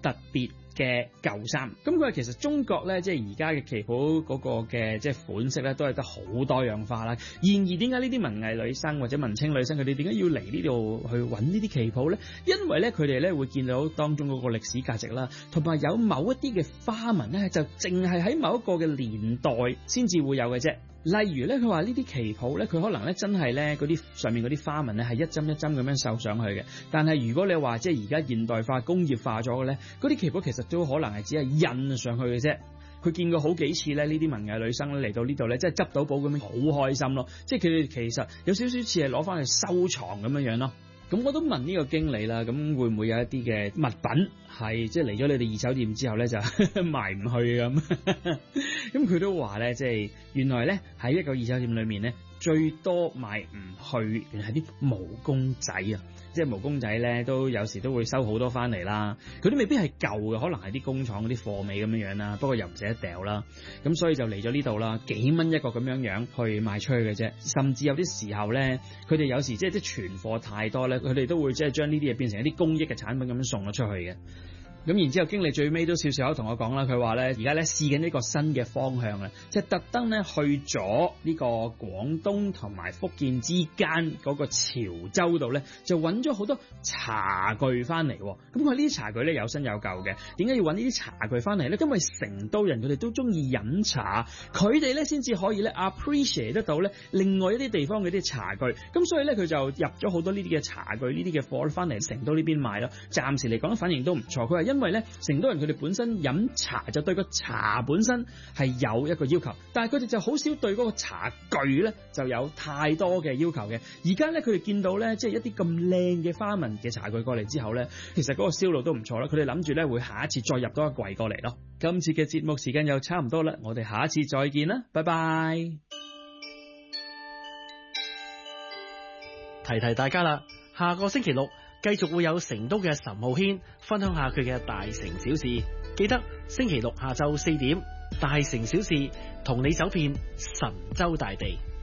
特別嘅舊衫。咁佢話其實中國咧，即係而家嘅旗袍嗰個嘅即係款式咧，都係得好多樣化啦。然而點解呢啲文藝女生或者文青女生佢哋點解要嚟呢度去揾呢啲旗袍咧？因為咧佢哋咧會見到當中嗰個歷史價值啦，同埋有某一啲嘅花紋咧，就淨係喺某一個嘅年代先至會有嘅啫。例如咧，佢話呢啲旗袍咧，佢可能咧真係咧嗰啲上面嗰啲花紋咧係一針一針咁樣繡上去嘅。但係如果你話即係而家現代化、工業化咗嘅咧，嗰啲旗袍其實都可能係只係印上去嘅啫。佢見過好幾次咧，呢啲文藝女生咧嚟到呢度咧，即係執到寶咁樣，好開心咯。即係佢哋其實有少少似係攞翻去收藏咁樣樣咯。咁我都問呢個經理啦，咁會唔會有一啲嘅物品係即係嚟咗你哋二手店之後咧就賣唔去咁？咁佢都話咧，即係原來咧喺一個二手店裏面咧，最多賣唔去，原來係啲毛公仔啊！即係毛公仔咧，都有時都會收好多翻嚟啦。佢都未必係舊嘅，可能係啲工廠嗰啲貨尾咁樣樣啦。不過又唔捨得掉啦，咁所以就嚟咗呢度啦，幾蚊一個咁樣樣去賣出去嘅啫。甚至有啲時候咧，佢哋有時即係啲存貨太多咧，佢哋都會即係將呢啲嘢變成一啲公益嘅產品咁樣送咗出去嘅。咁然之後經理最尾都少少口同我講啦，佢話咧而家咧試緊呢個新嘅方向啊，即係特登咧去咗呢個廣東同埋福建之間嗰個潮州度咧，就揾咗好多茶具翻嚟。咁佢呢啲茶具咧有新有舊嘅，點解要揾呢啲茶具翻嚟咧？因為成都人佢哋都中意飲茶，佢哋咧先至可以咧 appreciate 得到咧另外一啲地方嘅啲茶具。咁所以咧佢就入咗好多呢啲嘅茶具呢啲嘅貨翻嚟成都呢邊賣咯。暫時嚟講反應都唔錯。佢話因為咧成都人佢哋本身飲茶就對個茶本身係有一個要求，但係佢哋就好少對嗰個茶具咧就有太多嘅要求嘅。而家咧佢哋見到咧即係一啲咁靚嘅花紋嘅茶具過嚟之後咧，其實嗰個銷路都唔錯啦。佢哋諗住咧會下一次再入多一櫃過嚟咯。今次嘅節目時間又差唔多啦，我哋下一次再見啦，拜拜。 提提大家啦，下個星期六繼續會有成都嘅岑浩軒分享下佢嘅大城小事，記得星期六下晝4點，大城小事同你走遍神州大地。